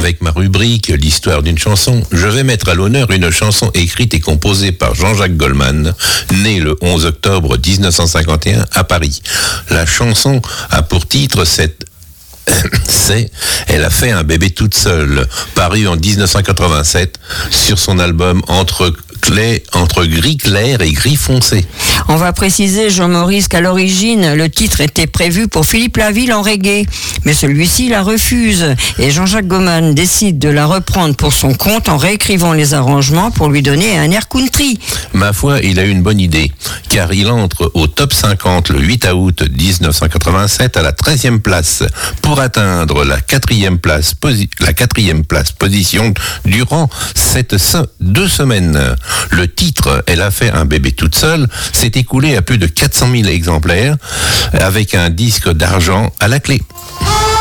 Avec ma rubrique « L'histoire d'une chanson », je vais mettre à l'honneur une chanson écrite et composée par Jean-Jacques Goldman, né le 11 octobre 1951 à Paris. La chanson a pour titre Elle a fait un bébé toute seule, paru en 1987 sur son album Entre gris clair et gris foncé. On va préciser, Jean-Maurice, qu'à l'origine, le titre était prévu pour Philippe Laville en reggae, mais celui-ci la refuse et Jean-Jacques Goldman décide de la reprendre pour son compte en réécrivant les arrangements pour lui donner un air country. Ma foi, il a eu une bonne idée, car il entre au top 50 le 8 août 1987 à la 13e place pour atteindre la quatrième place position durant cette 2 semaines. Le titre « Elle a fait un bébé toute seule » s'est écoulé à plus de 400 000 exemplaires avec un disque d'argent à la clé.